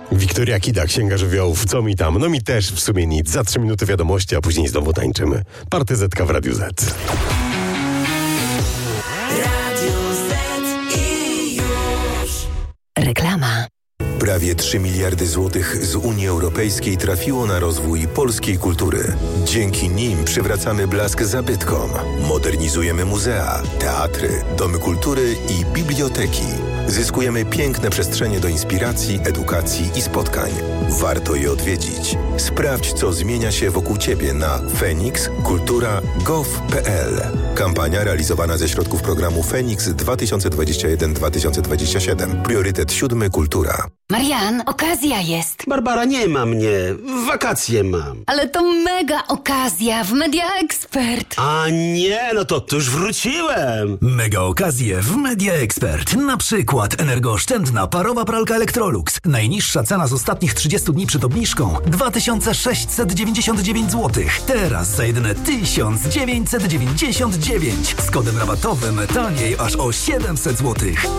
Wiktoria Kida, księga żywiołów. Co mi tam? No mi też w sumie nic. Za 3 minuty wiadomości, a później znowu tańczymy. Party Zetka w Radiu Z. Radio Z i już. Reklama. Prawie 3 miliardy złotych z Unii Europejskiej trafiło na rozwój polskiej kultury. Dzięki nim przywracamy blask zabytkom, modernizujemy muzea, teatry, domy kultury i biblioteki. Zyskujemy piękne przestrzenie do inspiracji, edukacji i spotkań. Warto je odwiedzić. Sprawdź, co zmienia się wokół Ciebie na fenixkultura.gov.pl. Kampania realizowana ze środków programu Feniks 2021-2027. Priorytet 7. Kultura. Marian, okazja jest. Barbara, nie ma mnie. Wakacje mam. Ale to mega okazja w Media Expert. A nie, no to już wróciłem. Mega okazje w Media Expert. Na przykład energooszczędna parowa pralka Electrolux. Najniższa cena z ostatnich 30 dni przed obniżką 2699 zł. Teraz za jedyne 1999. Z kodem rabatowym taniej aż o 700 zł.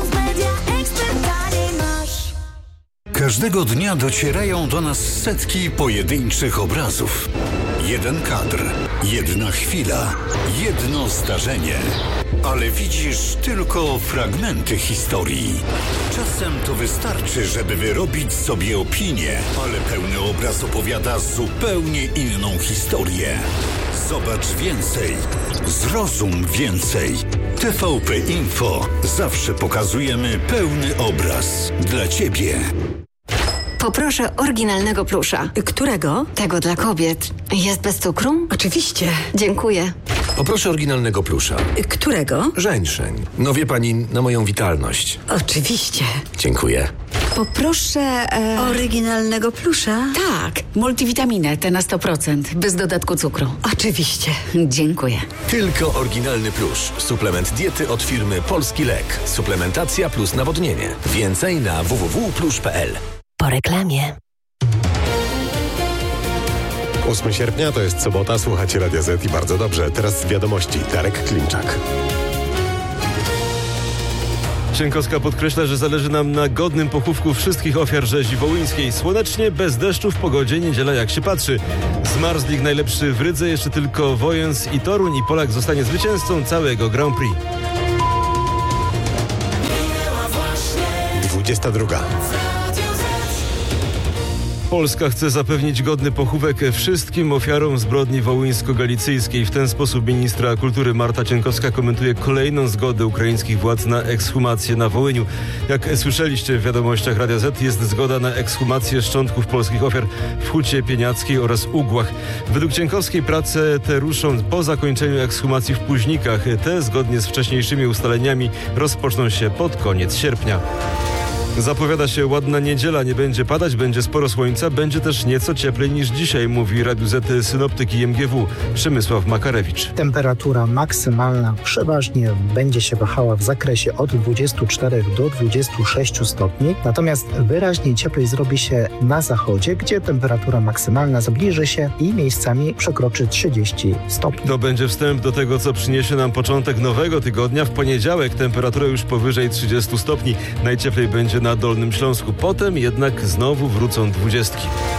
Każdego dnia docierają do nas setki pojedynczych obrazów. Jeden kadr, jedna chwila, jedno zdarzenie. Ale widzisz tylko fragmenty historii. Czasem to wystarczy, żeby wyrobić sobie opinię, ale pełny obraz opowiada zupełnie inną historię. Zobacz więcej, zrozum więcej. TVP Info. Zawsze pokazujemy pełny obraz dla Ciebie. Poproszę oryginalnego plusza. Którego? Tego dla kobiet. Jest bez cukru? Oczywiście. Dziękuję. Poproszę oryginalnego plusza. Którego? Żeńszeń. No wie pani, na moją witalność. Oczywiście. Dziękuję. Poproszę oryginalnego plusza. Tak, multivitaminę, te na 100%, bez dodatku cukru. Oczywiście. Dziękuję. Tylko oryginalny plusz. Suplement diety od firmy Polski Lek. Suplementacja plus nawodnienie. Więcej na www.plusz.pl. Po reklamie. 8 sierpnia to jest sobota, słuchacie Radia Z i bardzo dobrze. Teraz wiadomości. Darek Klimczak. Cienkowska podkreśla, że zależy nam na godnym pochówku wszystkich ofiar rzezi wołyńskiej. Słonecznie, bez deszczu, w pogodzie, niedziela jak się patrzy. Zmarzlik najlepszy w Rydze, jeszcze tylko Wojens i Toruń i Polak zostanie zwycięzcą całego Grand Prix. 22. Polska chce zapewnić godny pochówek wszystkim ofiarom zbrodni wołyńsko-galicyjskiej. W ten sposób ministra kultury Marta Cienkowska komentuje kolejną zgodę ukraińskich władz na ekshumację na Wołyniu. Jak słyszeliście w wiadomościach Radia Z, jest zgoda na ekshumację szczątków polskich ofiar w Hucie Pieniackiej oraz Ugłach. Według Cienkowskiej prace te ruszą po zakończeniu ekshumacji w Późnikach. Te, zgodnie z wcześniejszymi ustaleniami, rozpoczną się pod koniec sierpnia. Zapowiada się ładna niedziela, nie będzie padać, będzie sporo słońca, będzie też nieco cieplej niż dzisiaj, mówi Radiu Z synoptyk IMGW Przemysław Makarewicz. Temperatura maksymalna przeważnie będzie się wahała w zakresie od 24 do 26 stopni, natomiast wyraźnie cieplej zrobi się na zachodzie, gdzie temperatura maksymalna zbliży się i miejscami przekroczy 30 stopni. To będzie wstęp do tego, co przyniesie nam początek nowego tygodnia. W poniedziałek temperatura już powyżej 30 stopni. Najcieplej będzie na Dolnym Śląsku. Potem jednak znowu wrócą 20.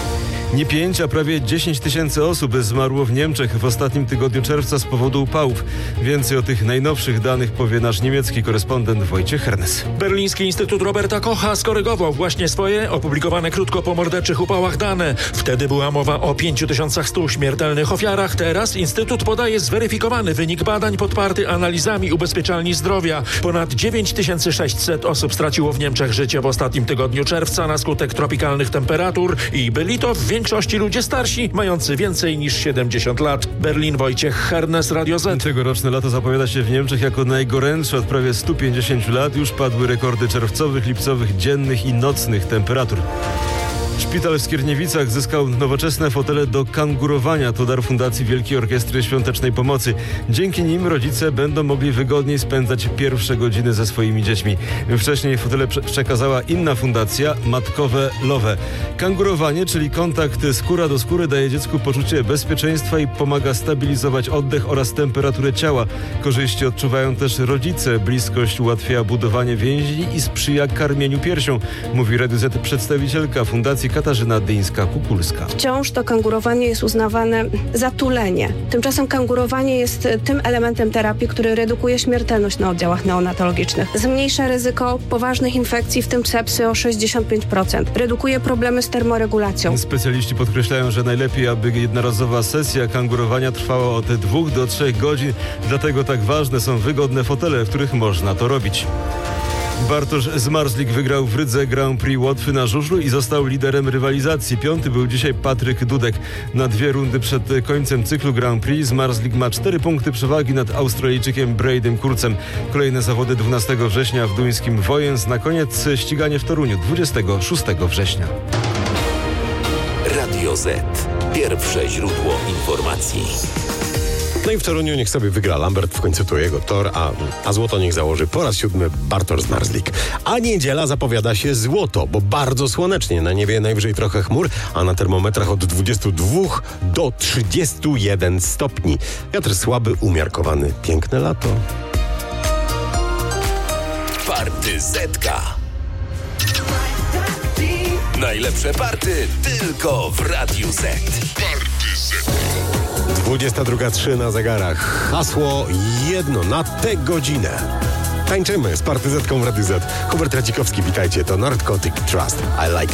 Nie 5, a prawie 10 tysięcy osób zmarło w Niemczech w ostatnim tygodniu czerwca z powodu upałów. Więcej o tych najnowszych danych powie nasz niemiecki korespondent Wojciech Hernes. Berliński Instytut Roberta Kocha skorygował właśnie swoje opublikowane krótko po morderczych upałach dane. Wtedy była mowa o 5100 śmiertelnych ofiarach. Teraz Instytut podaje zweryfikowany wynik badań podparty analizami ubezpieczalni zdrowia. Ponad 9600 osób straciło w Niemczech życie w ostatnim tygodniu czerwca na skutek tropikalnych temperatur i byli to w większości ludzie starsi, mający więcej niż 70 lat. Berlin, Wojciech Hernes, Radio Z. Tegoroczne lato zapowiada się w Niemczech jako najgorętsze od prawie 150 lat. Już padły rekordy czerwcowych, lipcowych, dziennych i nocnych temperatur. Szpital w Skierniewicach zyskał nowoczesne fotele do kangurowania. To dar Fundacji Wielkiej Orkiestry Świątecznej Pomocy. Dzięki nim rodzice będą mogli wygodniej spędzać pierwsze godziny ze swoimi dziećmi. Wcześniej fotele przekazała inna fundacja, Matkowe Love. Kangurowanie, czyli kontakt skóra do skóry, daje dziecku poczucie bezpieczeństwa i pomaga stabilizować oddech oraz temperaturę ciała. Korzyści odczuwają też rodzice. Bliskość ułatwia budowanie więzi i sprzyja karmieniu piersią, mówi Radiu Z przedstawicielka fundacji relacje Katarzyna Dyńska-Kukulska. Wciąż to kangurowanie jest uznawane za tulenie. Tymczasem kangurowanie jest tym elementem terapii, który redukuje śmiertelność na oddziałach neonatologicznych. Zmniejsza ryzyko poważnych infekcji, w tym sepsy o 65%. Redukuje problemy z termoregulacją. Specjaliści podkreślają, że najlepiej, aby jednorazowa sesja kangurowania trwała od 2 do 3 godzin. Dlatego tak ważne są wygodne fotele, w których można to robić. Bartosz Zmarzlik wygrał w Rydze Grand Prix Łotwy na żużlu i został liderem rywalizacji. 5. był dzisiaj Patryk Dudek. Na 2 rundy przed końcem cyklu Grand Prix Zmarzlik ma 4 punkty przewagi nad Australijczykiem Bradym Kurcem. Kolejne zawody 12 września w duńskim Wojens. Na koniec ściganie w Toruniu 26 września. Radio Z. Pierwsze źródło informacji. No i w Toruniu niech sobie wygra Lambert, w końcu to jego tor, a złoto niech założy po raz 7 Bartosz Zmarzlik. A niedziela zapowiada się złoto, bo bardzo słonecznie, na niebie najwyżej trochę chmur, a na termometrach od 22 do 31 stopni. Wiatr słaby, umiarkowany, piękne lato. Partyzetka. Najlepsze party tylko w Radiu Z. 22:03 na zegarach. Hasło jedno na tę godzinę. Tańczymy z Partyzetką w Radiu Z. Hubert Radzikowski, witajcie, to Narcotic Trust. I like